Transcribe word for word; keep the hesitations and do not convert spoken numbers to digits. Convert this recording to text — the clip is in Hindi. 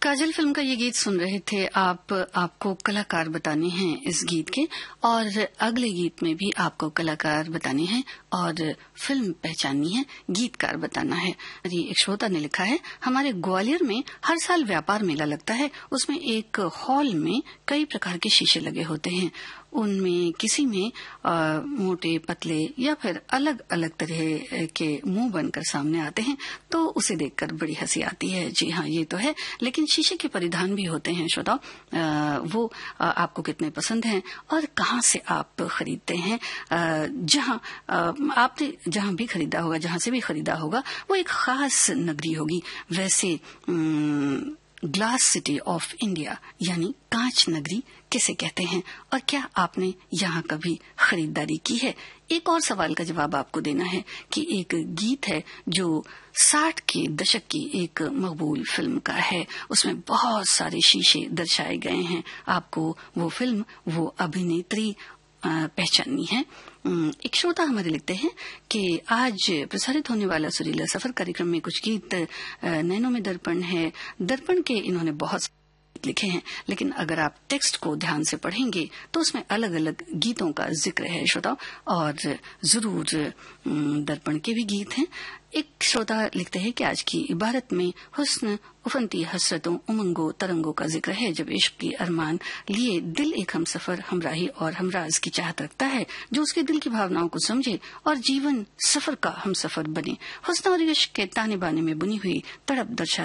काजल फिल्म का ये गीत सुन रहे थे आप। आपको कलाकार बताने हैं इस गीत के, और अगले गीत में भी आपको कलाकार बताने हैं और फिल्म पहचाननी है, गीतकार बताना है। एक श्रोता ने लिखा है, हमारे ग्वालियर में हर साल व्यापार मेला लगता है। उसमें एक हॉल में कई प्रकार के शीशे लगे होते हैं। उनमें किसी में आ, मोटे पतले या फिर अलग अलग तरह के मुंह बनकर सामने आते हैं, तो उसे देखकर बड़ी हंसी आती है। जी हाँ, ये तो है। लेकिन शीशे के परिधान भी होते हैं श्रोताओ, वो आ, आपको कितने पसंद हैं और कहाँ से आप खरीदते हैं। जहाँ आपने जहाँ भी खरीदा होगा, जहाँ से भी खरीदा होगा, वो एक खास नगरी होगी। वैसे ग्लास सिटी ऑफ इंडिया यानी कांच नगरी किसे कहते हैं, और क्या आपने यहाँ कभी खरीदारी की है? एक और सवाल का जवाब आपको देना है कि एक गीत है जो साठ के दशक की एक मकबूल फिल्म का है। उसमें बहुत सारे शीशे दर्शाए गए हैं। आपको वो फिल्म, वो अभिनेत्री पहचाननी है। एक श्रोता हमारे लिखते हैं कि आज प्रसारित होने वाला सुरीला सफर कार्यक्रम में कुछ गीत नैनों में दर्पण है। दर्पण के इन्होंने बहुत लिखे हैं, लेकिन अगर आप टेक्स्ट को ध्यान से पढ़ेंगे तो उसमें अलग अलग गीतों का जिक्र है श्रोताओं, और जरूर दर्पण के भी गीत हैं। एक श्रोता लिखते हैं कि आज की इबारत में हुस्न, उफनती हसरतों, उमंगों, तरंगों का जिक्र है। जब इश्क की अरमान लिए दिल एक हम सफर, हमराही और हमराज की चाहत रखता है, जो उसके दिल की भावनाओं को समझे और जीवन सफर का हम सफर बने। हुस्न और इश्क के ताने बाने में बुनी हुई तड़प दर्शा